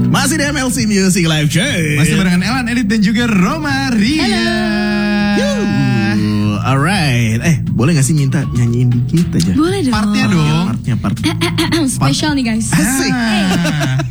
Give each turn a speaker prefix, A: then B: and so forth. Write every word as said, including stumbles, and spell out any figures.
A: Masih di M L C Music Live Show.
B: Masih barengan Elan, Edit dan juga Roma Ria.
A: Yuh. Alright. Eh, boleh gak sih minta nyanyiin dikit aja?
C: Boleh dong.
B: Partnya dong.
A: Partnya, partnya.
C: Spesial nih guys.
A: Asik.
B: Ah.